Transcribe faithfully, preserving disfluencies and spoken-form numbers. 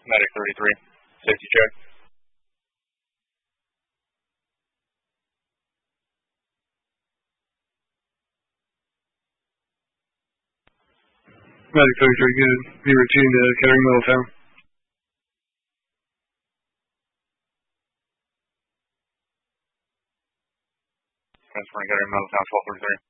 Medic thirty-three, safety check. Medic thirty-three, good. Be routine to Kettering Middletown. Transferring Kettering Middletown, twelve thirty-three.